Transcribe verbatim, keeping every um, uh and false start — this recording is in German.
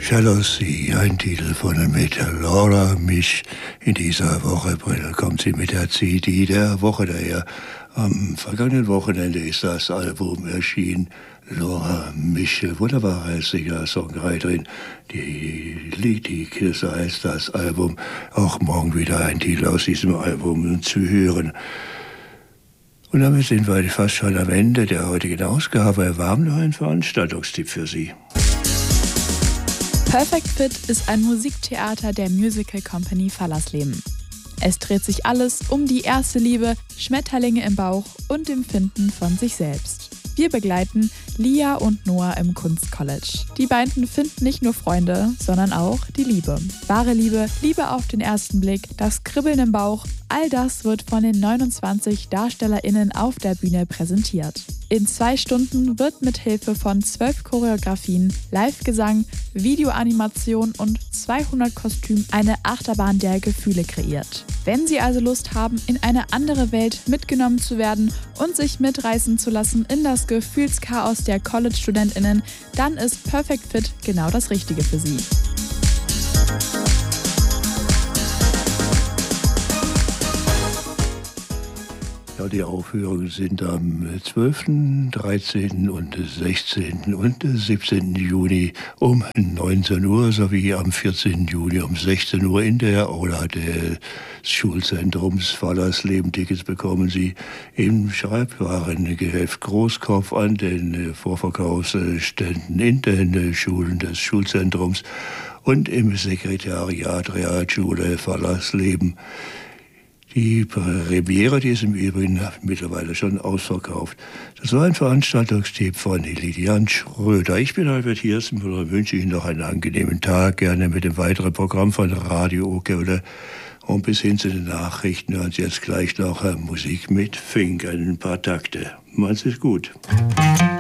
Jealousy, ein Titel von mit Laura Mich. In dieser Woche kommt sie mit der C D der Woche daher. Am vergangenen Wochenende ist das Album erschienen. Laura Mich, wunderbare Singer-Songwriterin. Die Liedkiste heißt das Album. Auch morgen wieder ein Titel aus diesem Album zu hören. Und damit sind wir fast schon am Ende der heutigen Ausgabe. Wir haben noch einen Veranstaltungstipp für Sie. Perfect Fit ist ein Musiktheater der Musical Company Fallersleben. Es dreht sich alles um die erste Liebe, Schmetterlinge im Bauch und dem Finden von sich selbst. Wir begleiten Lia und Noah im Kunstcollege. Die beiden finden nicht nur Freunde, sondern auch die Liebe. Wahre Liebe, Liebe auf den ersten Blick, das Kribbeln im Bauch, all das wird von den neunundzwanzig DarstellerInnen auf der Bühne präsentiert. In zwei Stunden wird mit Hilfe von zwölf Choreografien, Live-Gesang, Videoanimation und zweihundert Kostümen eine Achterbahn der Gefühle kreiert. Wenn Sie also Lust haben, in eine andere Welt mitgenommen zu werden und sich mitreißen zu lassen in das Gefühlschaos der College-StudentInnen, dann ist Perfect Fit genau das Richtige für Sie. Ja, die Aufführungen sind am zwölften, dreizehnten und sechzehnten und siebzehnten Juni um neunzehn Uhr sowie am vierzehnten Juli um sechzehn Uhr in der Aula des Schulzentrums Fallersleben. Tickets bekommen Sie im Schreibwarengehäft Großkopf an den Vorverkaufsständen in den Schulen des Schulzentrums und im Sekretariat Realschule Fallersleben. Die Premiere, die ist im Übrigen mittlerweile schon ausverkauft. Das war ein Veranstaltungstipp von Lilian Schröder. Ich bin Albert Hirsten und wünsche Ihnen noch einen angenehmen Tag, gerne mit dem weiteren Programm von Radio Okerle. Und bis hin zu den Nachrichten hören Sie jetzt gleich noch Musik mit Fink, ein paar Takte. Macht's gut.